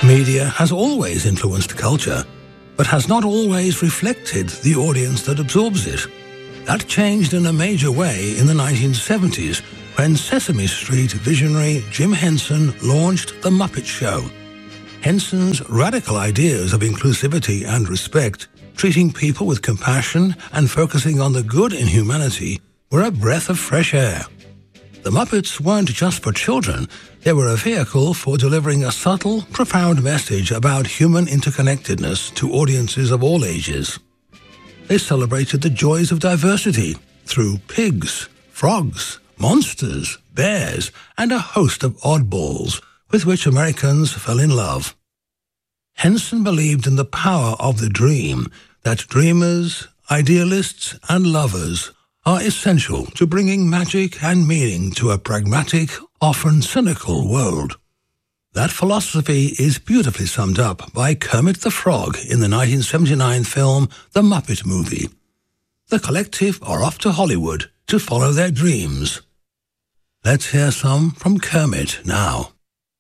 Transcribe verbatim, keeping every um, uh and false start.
Media has always influenced culture, but has not always reflected the audience that absorbs it. That changed in a major way in the nineteen seventies when Sesame Street visionary Jim Henson launched The Muppet Show. Henson's radical ideas of inclusivity and respect, treating people with compassion and focusing on the good in humanity, were a breath of fresh air. The Muppets weren't just for children, they were a vehicle for delivering a subtle, profound message about human interconnectedness to audiences of all ages. They celebrated the joys of diversity through pigs, frogs, monsters, bears, and a host of oddballs with which Americans fell in love. Henson believed in the power of the dream, that dreamers, idealists, and lovers are essential to bringing magic and meaning to a pragmatic, often cynical world. That philosophy is beautifully summed up by Kermit the Frog in the nineteen seventy-nine film The Muppet Movie. The collective are off to Hollywood to follow their dreams. Let's hear some from Kermit now.